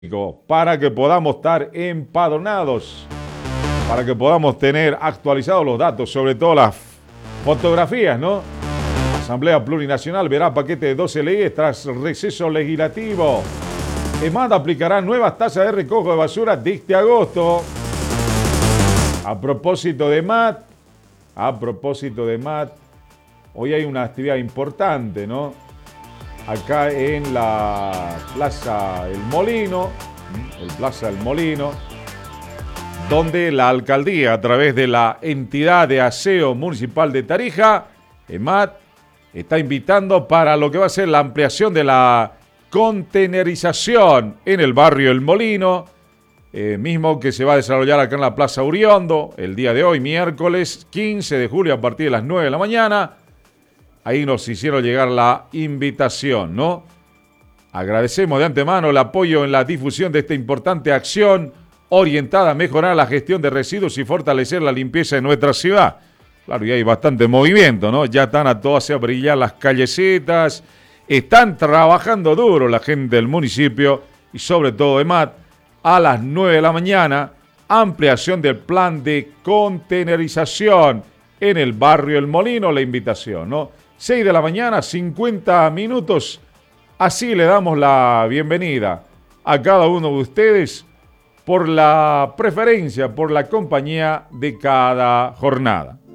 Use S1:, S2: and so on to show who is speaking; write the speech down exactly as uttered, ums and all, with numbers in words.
S1: para que podamos estar empadronados, para que podamos tener actualizados los datos, sobre todo las fotografías, ¿no? Asamblea Plurinacional verá paquete de doce leyes tras receso legislativo. EMAT aplicará nuevas tasas de recojo de basura de este agosto. A propósito de EMAT, a propósito de EMAT, hoy hay una actividad importante, ¿no? Acá en la Plaza El Molino, el Plaza El Molino, donde la alcaldía, a través de la entidad de aseo municipal de Tarija, EMAT, está invitando para lo que va a ser la ampliación de la contenerización en el barrio El Molino, eh, mismo que se va a desarrollar acá en la Plaza Uriondo el día de hoy, miércoles quince de julio, a partir de las nueve de la mañana. Ahí nos hicieron llegar la invitación, ¿no? Agradecemos de antemano el apoyo en la difusión de esta importante acción orientada a mejorar la gestión de residuos y fortalecer la limpieza de nuestra ciudad. Claro, y hay bastante movimiento, ¿no? Ya están a todas a brillar las callecitas, están trabajando duro la gente del municipio y sobre todo EMAT. A las nueve de la mañana, ampliación del plan de contenerización en el barrio El Molino, la invitación, ¿no? seis de la mañana, cincuenta minutos. Así le damos la bienvenida a cada uno de ustedes por la preferencia, por la compañía de cada jornada.